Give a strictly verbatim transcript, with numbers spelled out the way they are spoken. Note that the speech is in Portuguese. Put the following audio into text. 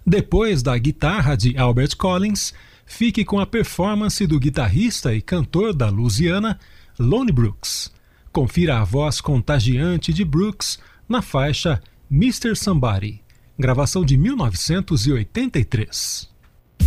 Depois da guitarra de Albert Collins, fique com a performance do guitarrista e cantor da Louisiana, Lonnie Brooks. Confira a voz contagiante de Brooks na faixa mister Somebody, gravação de mil novecentos e oitenta e três.